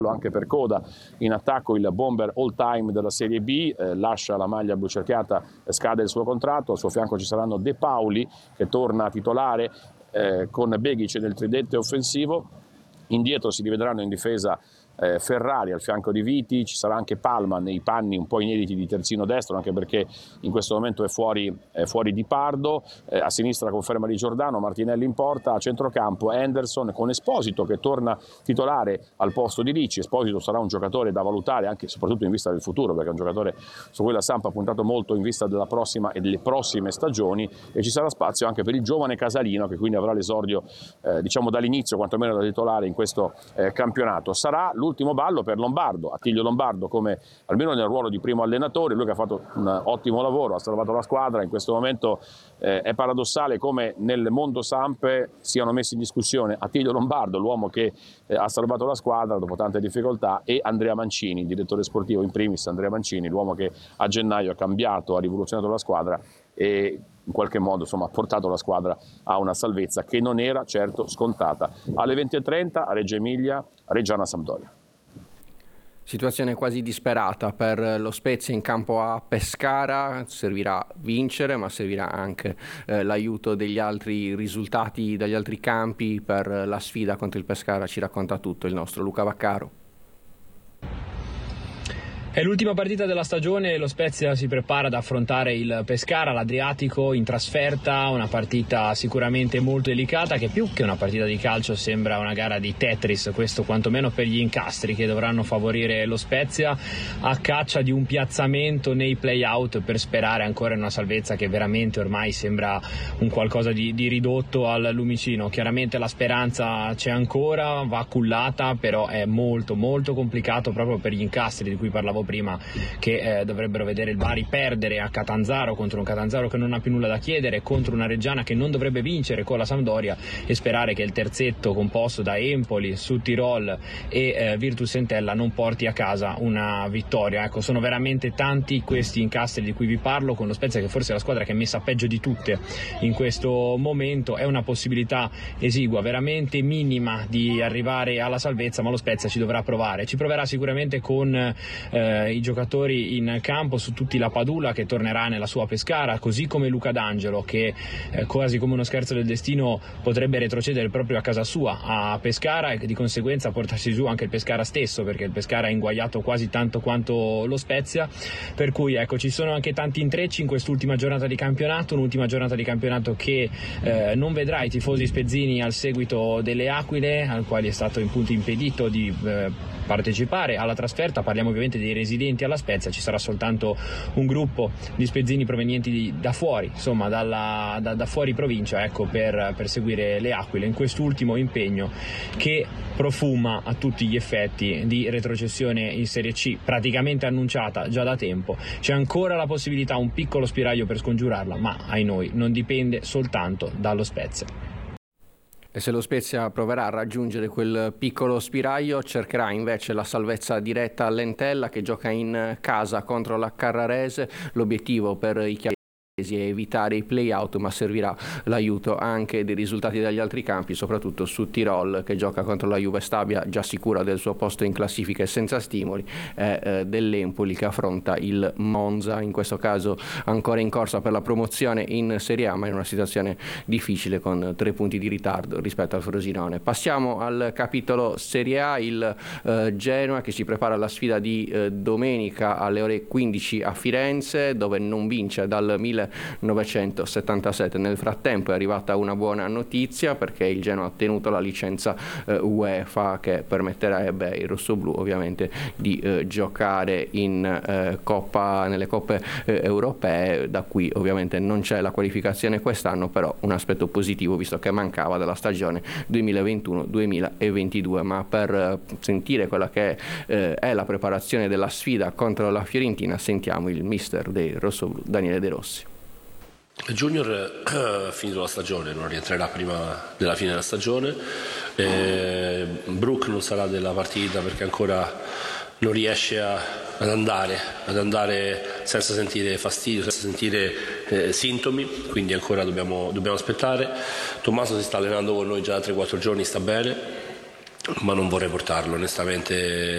anche per coda. In attacco il bomber all time della Serie B, lascia la maglia blu cerchiata, scade il suo contratto, al suo fianco ci saranno De Pauli che torna titolare con Begic nel tridente offensivo, indietro si rivedranno in difesa Ferrari al fianco di Viti, ci sarà anche Palma nei panni un po' inediti di terzino destro, anche perché in questo momento è fuori Di Pardo, a sinistra conferma di Giordano, Martinelli in porta, a centrocampo Henderson con Esposito che torna titolare al posto di Ricci. Esposito sarà un giocatore da valutare anche e soprattutto in vista del futuro, perché è un giocatore su cui la Samp ha puntato molto in vista della prossima e delle prossime stagioni, e ci sarà spazio anche per il giovane Casalino che quindi avrà l'esordio diciamo dall'inizio, quantomeno da titolare in questo campionato. Sarà l'ultimo ballo per Lombardo, Attilio Lombardo come almeno nel ruolo di primo allenatore, lui che ha fatto un ottimo lavoro, ha salvato la squadra. In questo momento è paradossale come nel mondo Samp siano messi in discussione Attilio Lombardo, l'uomo che ha salvato la squadra dopo tante difficoltà, e Andrea Mancini, direttore sportivo, in primis Andrea Mancini, l'uomo che a gennaio ha cambiato, ha rivoluzionato la squadra e in qualche modo insomma, ha portato la squadra a una salvezza che non era certo scontata. Alle 20:30 a Reggio Emilia, Reggiana Sampdoria. Situazione quasi disperata per lo Spezia in campo a Pescara. Servirà vincere, ma servirà anche l'aiuto degli altri risultati dagli altri campi per la sfida contro il Pescara. Ci racconta tutto il nostro Luca Vaccaro. È l'ultima partita della stagione, lo Spezia si prepara ad affrontare il Pescara, l'Adriatico, in trasferta, una partita sicuramente molto delicata che più che una partita di calcio sembra una gara di Tetris, questo quantomeno per gli incastri che dovranno favorire lo Spezia a caccia di un piazzamento nei play-out per sperare ancora in una salvezza che veramente ormai sembra un qualcosa di ridotto al lumicino. Chiaramente la speranza c'è ancora, va cullata, però è molto molto complicato proprio per gli incastri di cui parlavo prima, che dovrebbero vedere il Bari perdere a Catanzaro contro un Catanzaro che non ha più nulla da chiedere, contro una Reggiana che non dovrebbe vincere con la Sampdoria, e sperare che il terzetto composto da Empoli, Südtirol e Virtus Entella non porti a casa una vittoria. Ecco, sono veramente tanti questi incastri di cui vi parlo, con lo Spezia che forse è la squadra che è messa peggio di tutte in questo momento. È una possibilità esigua, veramente minima, di arrivare alla salvezza, ma lo Spezia ci dovrà provare, ci proverà sicuramente con i giocatori in campo, su tutti la Padula che tornerà nella sua Pescara, così come Luca D'Angelo che quasi come uno scherzo del destino potrebbe retrocedere proprio a casa sua a Pescara e di conseguenza portarsi giù anche il Pescara stesso, perché il Pescara è inguaiato quasi tanto quanto lo Spezia, per cui ecco, ci sono anche tanti intrecci in quest'ultima giornata di campionato, un'ultima giornata di campionato che non vedrà i tifosi spezzini al seguito delle Aquile, al quali è stato appunto impedito di partecipare alla trasferta. Parliamo ovviamente dei residenti alla Spezia, ci sarà soltanto un gruppo di spezzini provenienti da fuori, insomma da fuori provincia, ecco, per seguire le Aquile in quest'ultimo impegno che profuma a tutti gli effetti di retrocessione in Serie C, praticamente annunciata già da tempo. C'è ancora la possibilità, un piccolo spiraglio per scongiurarla, ma ai noi non dipende soltanto dallo Spezia. E se lo Spezia proverà a raggiungere quel piccolo spiraglio, cercherà invece la salvezza diretta all'Entella, che gioca in casa contro la Carrarese. L'obiettivo per i chiavesi è evitare i play-out, ma servirà l'aiuto anche dei risultati dagli altri campi, soprattutto su Tirol, che gioca contro la Juve Stabia, già sicura del suo posto in classifica e senza stimoli, e dell'Empoli che affronta il Monza, in questo caso ancora in corsa per la promozione in Serie A, ma in una situazione difficile con 3 punti di ritardo rispetto al Frosinone. Passiamo al capitolo Serie A, il Genoa che si prepara alla sfida di domenica alle ore 15 a Firenze, dove non vince dal 1977. Nel frattempo è arrivata una buona notizia, perché il Genoa ha ottenuto la licenza UEFA che permetterebbe ai rossoblù ovviamente di giocare in nelle coppe europee. Da qui ovviamente non c'è la qualificazione quest'anno, però un aspetto positivo visto che mancava dalla stagione 2021-2022. Ma per sentire quella che è la preparazione della sfida contro la Fiorentina sentiamo il mister dei rossoblù, Daniele De Rossi. Il Junior ha finito la stagione, non rientrerà prima della fine della stagione. Brook non sarà della partita perché ancora non riesce ad andare senza sentire fastidio, senza sentire sintomi, quindi ancora dobbiamo aspettare. Tommaso si sta allenando con noi già da 3-4 giorni, sta bene, ma non vorrei portarlo onestamente